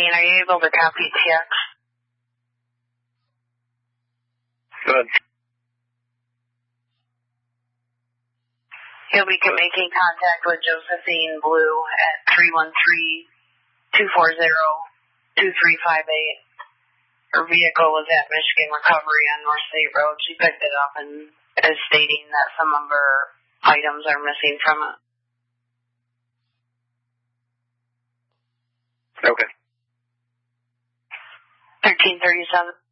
Dean, are you able to copy TX? Good. He'll be making contact with Josephine Blue at 313-240-2358. Her vehicle was at Michigan Recovery on North State Road. She picked it up and is stating that some of her items are missing from it. Okay. 1337.